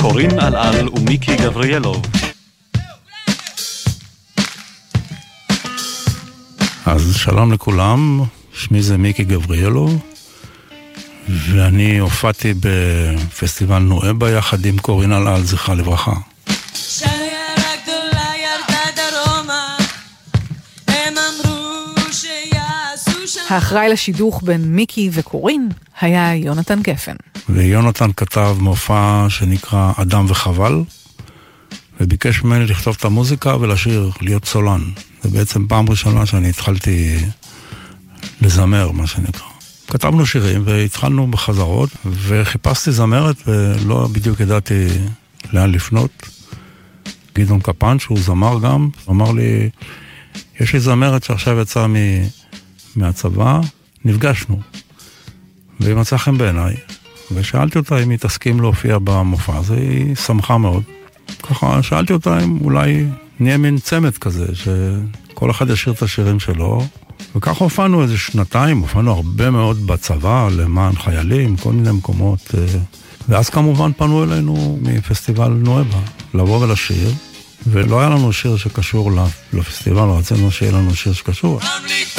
קורין אלעל ומיקי גבריאלוב. אז שלום לכולם, שמי זה מיקי גבריאלוב, ואני הופעתי בפסטיבל נואבה יחד עם קורין אלעל, זכרה לברכה. האחראי לשידוך בין מיקי וקורין היה יונתן גפן. ויונתן כתב מופע שנקרא אדם וחבל, וביקש ממני לכתוב את המוזיקה ולשיר, להיות סולן. זה בעצם פעם ראשונה שאני התחלתי לזמר, מה שנקרא. כתבנו שירים והתחלנו בחזרות, וחיפשתי זמרת ולא בדיוק ידעתי לאן לפנות. גדעון קפן, שהוא זמר גם, אמר לי, יש לי זמרת שעכשיו יצאה מהצבא, נפגשנו, והיא מצאה חן בעיניי, ושאלתי אותה אם היא תסכים להופיע במופע הזה, היא שמחה מאוד. ככה שאלתי אותה אם אולי נהיה מין צמד כזה, שכל אחד ישיר את השירים שלו, וככה הופענו איזה שנתיים, הופענו הרבה מאוד בצבא, למען חיילים, כל מיני מקומות, ואז כמובן פנו אלינו מפסטיבל נואבה, לבוא ולשיר, ולא היה לנו שיר שקשור לפסטיבל, רצינו שיהיה לנו שיר שקשור.